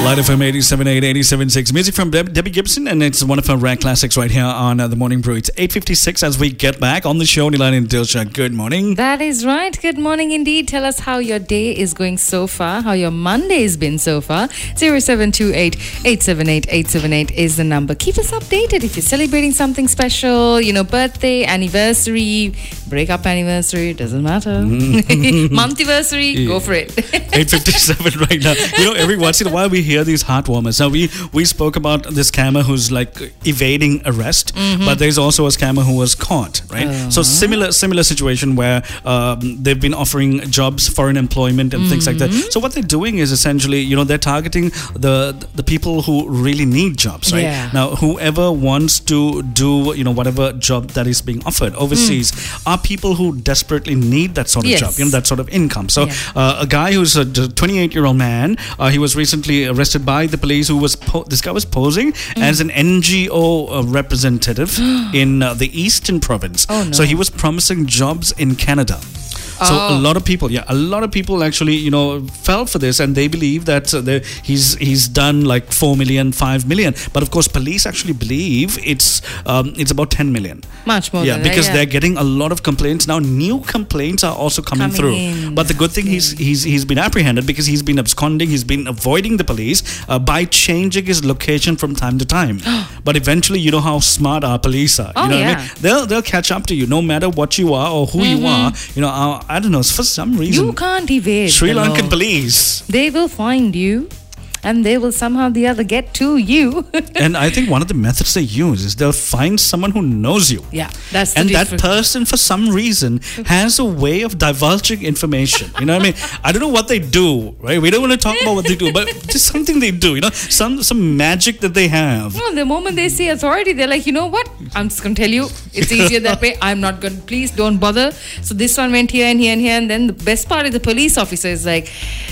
Light FM 87.8, 87.6. Music from Debbie Gibson, and it's one of her rare classics right here on The Morning Brew. It's 8:56 as we get back on the show. Nilan and Dilsha, good morning. That is right. Good morning indeed. Tell us how your day is going so far, how your Monday has been so far. 0728 878 878 is the number. Keep us updated if you're celebrating something special, birthday, anniversary, breakup anniversary, doesn't matter. Month-iversary, go for it. 8:57 right now. Every once in a while we hear these heartwarmers. Now we spoke about this scammer who's like evading arrest, but there's also a scammer who was caught, right? So similar situation where they've been offering jobs, foreign employment and things like that. So what they're doing is essentially, they're targeting the people who really need jobs, right? Yeah. Now whoever wants to do, whatever job that is being offered overseas are people who desperately need that sort of job, that sort of income. So a guy who's a 28-year-old man, he was recently arrested by the police who was this guy was posing as an NGO representative in the Eastern Province. Oh, no. So he was promising jobs in Canada. So a lot of people actually, fell for this, and they believe that he's done like 4 million, 5 million. But of course, police actually believe it's about 10 million. Much more. Yeah, because they're getting a lot of complaints now. New complaints are also coming through. But the good thing he's been apprehended because he's been absconding. He's been avoiding the police by changing his location from time to time. But eventually, you know how smart our police are. You know what I mean? They'll catch up to you no matter what you are or who you are. I don't know, for some reason you can't evade Sri Lankan police. They will find you, and they will somehow or the other get to you. And I think one of the methods they use is they'll find someone who knows you. Yeah, that's the and difference. that person, for some reason, has a way of divulging information. You know what I mean? I don't know what they do, right? We don't want to talk about what they do, but just something they do. Some magic that they have. Well, the moment they see authority, they're like, you know what? I'm just going to tell you, it's easier that way. I'm not going to, please don't bother. So this one went here and here and here. And then the best part is the police officer is like,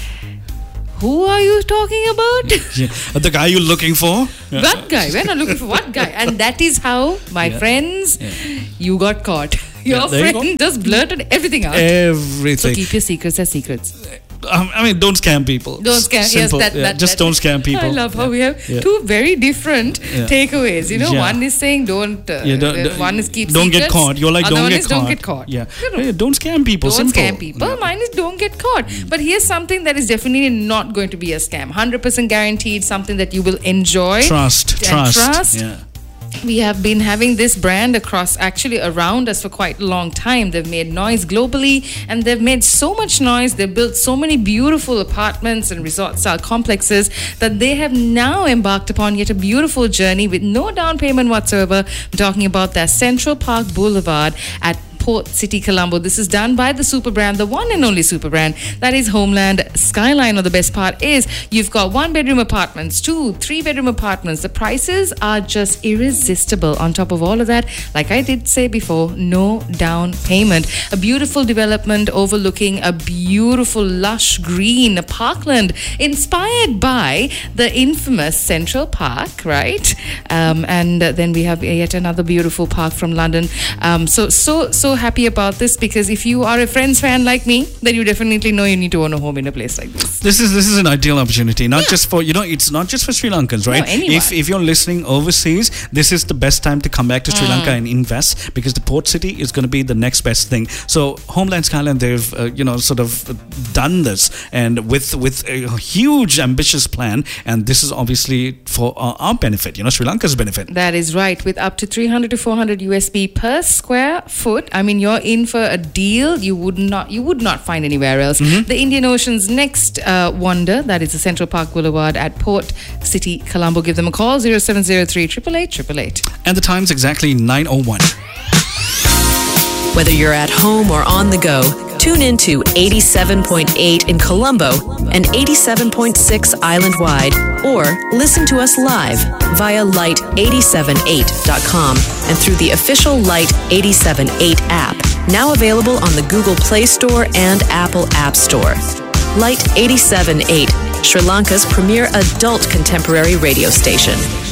who are you talking about? The guy you're looking for? That guy. We're not looking for what guy? And that is how, my friends, you got caught. Your friend just blurted everything out. Everything. So keep your secrets as secrets. Don't scam people. Don't scam. Simple. Yes, just don't scam people. I love how we have two very different takeaways. One is saying don't. One is keep don't secrets. Get caught. You're like don't get caught. Yeah. Don't scam people. Don't Simple. scam people. Mine is don't get caught. But here's something that is definitely not going to be a scam. 100% guaranteed. Something that you will enjoy. Trust. Yeah. We have been having this brand around us for quite a long time. They've made noise globally, and they've made so much noise. They've built so many beautiful apartments and resort-style complexes that they have now embarked upon yet a beautiful journey with no down payment whatsoever. I'm talking about their Central Park Boulevard at Port City, Colombo. This is done by the super brand, the one and only super brand, that is Homeland Skyline. Or the best part is you've got 1-bedroom apartments, 2, 3-bedroom apartments. The prices are just irresistible. On top of all of that, like I did say before, no down payment. A beautiful development overlooking a beautiful lush green parkland inspired by the infamous Central Park, right? And then we have yet another beautiful park from London. So happy about this, because if you are a Friends fan like me, then you definitely know you need to own a home in a place like this. This is an ideal opportunity, not just for it's not just for Sri Lankans, right? No, if you're listening overseas, this is the best time to come back to Sri Lanka and invest, because the port city is going to be the next best thing. So Homeland Skyline, they've sort of done this, and with a huge ambitious plan, and this is obviously for our benefit, Sri Lanka's benefit. That is right. With up to 300 to 400 USD per square foot, I mean, you're in for a deal you would not find anywhere else. The Indian Ocean's next wonder, that is the Central Park Boulevard at Port City, Colombo. Give them a call, 0703 888 888. And the time's exactly 9:01. Whether you're at home or on the go, tune in to 87.8 in Colombo and 87.6 island-wide, or listen to us live via light878.com and through the official Light 87.8 app, now available on the Google Play Store and Apple App Store. Light 87.8, Sri Lanka's premier adult contemporary radio station.